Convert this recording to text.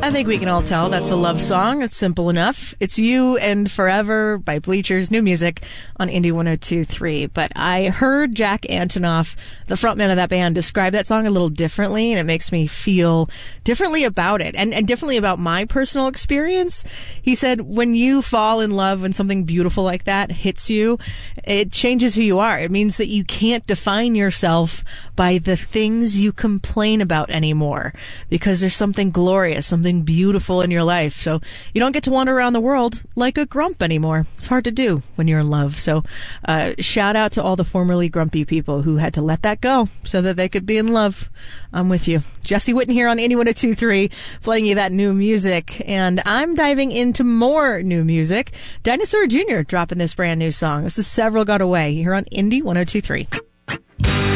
I think we can all tell that's a love song. It's simple enough. It's You and Forever by Bleachers, new music on Indie 102.3. But I heard Jack Antonoff, the frontman of that band, describe that song a little differently, and it makes me feel differently about it and differently about my personal experience. He said, when you fall in love, when something beautiful like that hits you, it changes who you are. It means that you can't define yourself by the things you complain about anymore, because there's something glorious, something beautiful in your life. So you don't get to wander around the world like a grump anymore. It's hard to do when you're in love. So shout out to all the formerly grumpy people who had to let that go so that they could be in love. I'm with you. Jesse Witten here on Indie 102.3, playing you that new music. And I'm diving into more new music. Dinosaur Jr. dropping this brand new song. This is Several Got Away here on Indie 102.3.